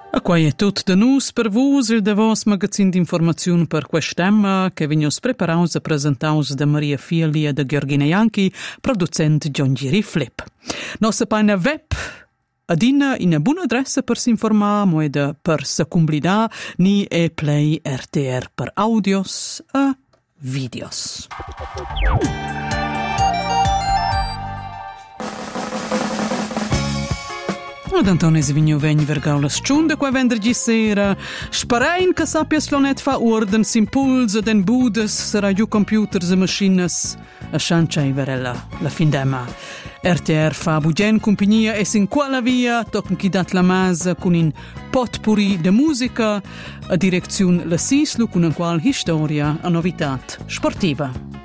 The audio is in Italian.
E qua è tutto da nus per vos, il davos magazin d'informazione per quest'emma che vignos preparaus e presentaus da Maria Fili e da Gheorghina Ianchi, producent John Giri Flip. Nostra pagina web adina una buona adressa per s'informar, moeda per s'acumblidar, ni e play RTR per audios e videos. Ad Antonio Svigno vegn vergau la sciunde qua vendergi sera. Sparein che sappias lo net fa orden s'impuls ed en budes sarà giù computers e machines a scianciai verella la fin d'emma. RTR fa bugen compagnia e sin quella via tocc'n chi dat la masa con in potpourri de musica a direzione la sislu con un qual historia a novitat sportiva.